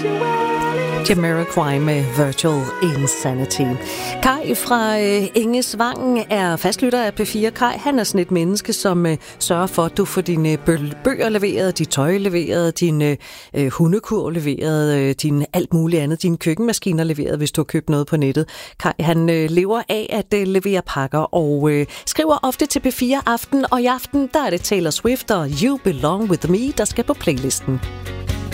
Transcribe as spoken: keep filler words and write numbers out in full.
Jamiroquai med Virtual Insanity. Kai fra øh, Engesvangen er fastlytter af P fire. Kai, han er sådan et menneske, som øh, sørger for, at du får dine bøger leveret, dit tøj leveret, din øh, hundekur leveret, øh, din alt muligt andet, dine køkkenmaskiner leveret, hvis du har købt noget på nettet. Kai, han øh, lever af at øh, levere pakker og øh, skriver ofte til P fire Aften, og i aften, der er det Taylor Swift og You Belong With Me, der skal på playlisten.